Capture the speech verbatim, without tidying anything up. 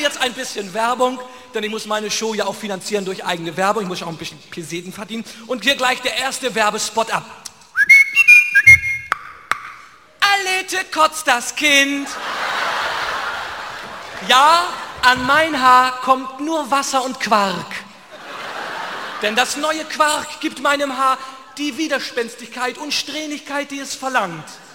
jetzt ein bisschen Werbung, denn ich muss meine Show ja auch finanzieren durch eigene Werbung. Ich muss auch ein bisschen Peseten verdienen. Und hier gleich der erste Werbespot ab. Alete kotzt das Kind. Ja, an mein Haar kommt nur Wasser und Quark. Denn das neue Quark gibt meinem Haar die Widerspenstigkeit und Strähnigkeit, die es verlangt.